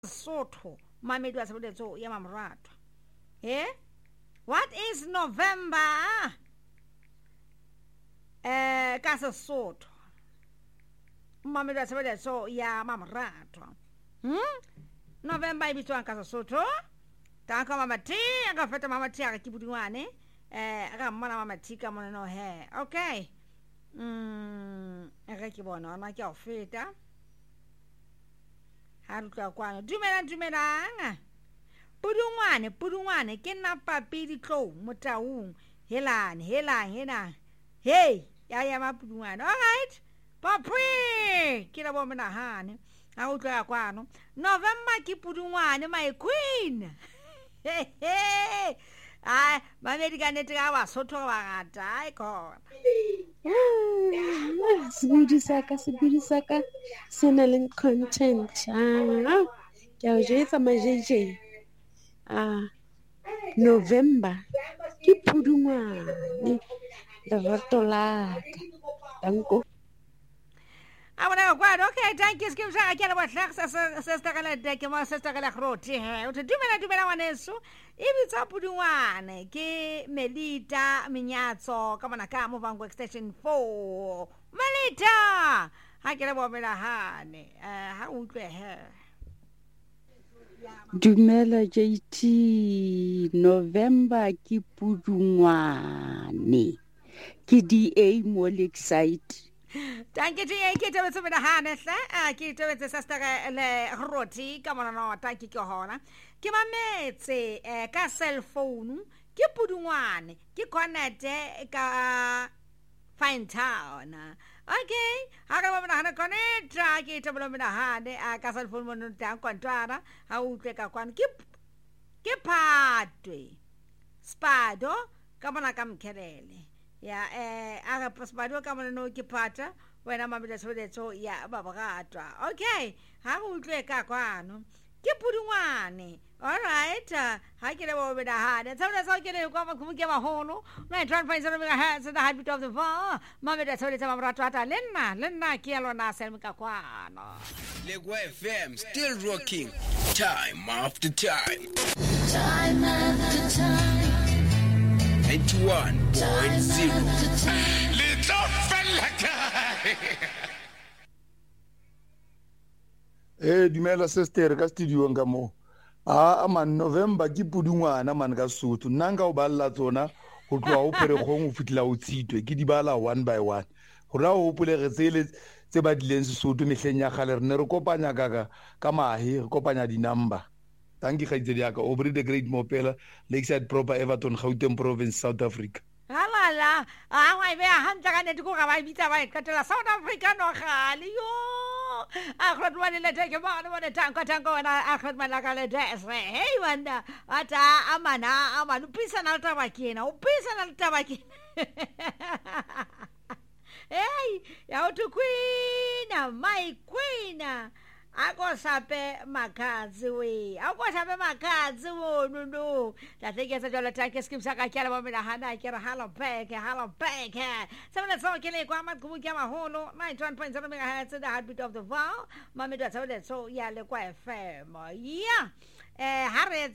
Sotho mamedi wa sebeletso ya Mamoratwa. What is November ka Sesotho mamedi wa sebeletso ya Mamoratwa? November e bitswang ka Sesotho ta ka mamati ka feta mamati ka kibudingwane ka mmona mamati ka moneno he. Okay. Re ke bona ona ke a feta ha rutla kwana dumelang pudungwane ke nna papi ditlou motaung helang hey ya mapudungwane. All right papi ke la bomena hane ha utla kwano November ke pudungwane my queen. Hey mamedi ka nete ka wa Sotho ba ngata ai khona. Sebudi saka sena le content ke a jetsa majeje November ke pudungwane lerato laka danko abona kwado. Okay, thank you skim sa akela ba tlhax sa kala de ke mo sa kala groti he o te dumela waneso e bitsa pudungwane ke Melita Minyatso ka bona ka mo bangwe extension 4 Melita ha ke le bomela hane ha utlwe he. Dumela JT November ke pudungwane ke DA mo Lakeside. Thank you ke tebetse bena hane hle ke tebetse sa le roti ka mona no thank you ke hona ke mametse ka cell phone ke pudungwane ke connect ka Fine Town. Okay ha ka bana hana connect ke tebelo bena hane ka cell phone mo ntang kontara ha utlwe ka kwana ke Phatwe Spado ka bona ka mkhelele ya aga Spado ka bona no ke phata wena mamela sebeletso ya Babagatwa. Okay ha utlwe ka kwano ke pudungwane. All right ha ke le bo bena hane tsona so ke le kwa mo ke maholo 9.0 megahertz the heartbeat of the fall mamela sebeletso Mamoratwa lenna ke lona selmi ka kwano Legwa FM still rocking time after time 91.0 little fella dumela sister ka studio nga mo man November ke pudungwana man ka Sotho nanga o balla tsona go tloa o Pherekgong o fitla o Tshitwe ke di bala one by one gora o hopole re tsele tse ba dileng Sesotho mehleng ya gale re ne re kopanya ka mahe re kopanya di number. Thank you khaitsedi yaka Aubrey the Great Mopela Lakeside proper Everton Gauteng province South Africa. Halala wa be hantla ka nete go ga ba bitsa ba ikatela South Africa no gale yo akhrot wa le take ba no tanko na akhrot malaka le des hey wanda ata amana upisa na tabakina hey ya utu queen my queen ako sape makazi wo no la theke sa jola tanke skim saka kyala ba mina hana kera hello back sabana so kele kwa mat kubu kya maholo 91.0 megahertz the heartbeat of the fall mamedwa so ya le kwa FM ya hare